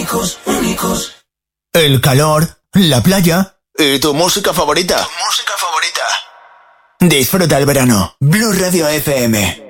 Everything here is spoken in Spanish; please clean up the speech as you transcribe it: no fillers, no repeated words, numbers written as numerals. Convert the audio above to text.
únicos, únicos. El calor, la playa y tu música favorita. Tu música favorita. Disfruta el verano. Blue Radio FM.